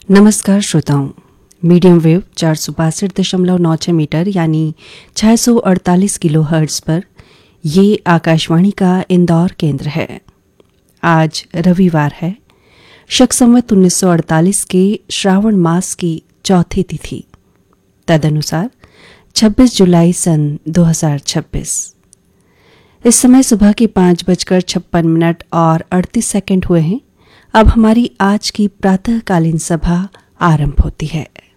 नमस्कार श्रोताओं, medium wave 462.96 metre यानी 648 किलो हर्ट्ज पर ये आकाशवाणी का इंदौर केंद्र है। आज रविवार है, शक संवत 1948 के श्रावण मास की चौथी तिथि, तदनुसार 26 जुलाई सन 2026। इस समय सुबह के 5:56 और 38 सेकंड हुए हैं। अब हमारी आज की प्रातःकालीन सभा आरंभ होती है।